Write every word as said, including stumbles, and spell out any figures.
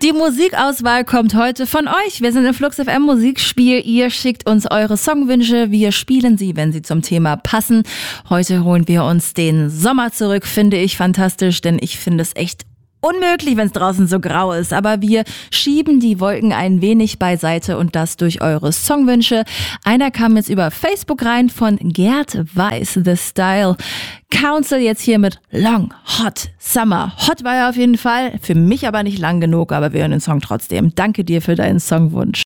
Die Musikauswahl kommt heute von euch. Wir sind im Flux F M Musikspiel. Ihr schickt uns eure Songwünsche. Wir spielen sie, wenn sie zum Thema passen. Heute holen wir uns den Sommer zurück. Finde ich fantastisch, denn ich finde es echt unmöglich, wenn es draußen so grau ist. Aber wir schieben die Wolken ein wenig beiseite und das durch eure Songwünsche. Einer kam jetzt über Facebook rein von Gerd Weiß, The Style Council, jetzt hier mit Long Hot Summer. Hot war er auf jeden Fall, für mich aber nicht lang genug, aber wir hören den Song trotzdem. Danke dir für deinen Songwunsch.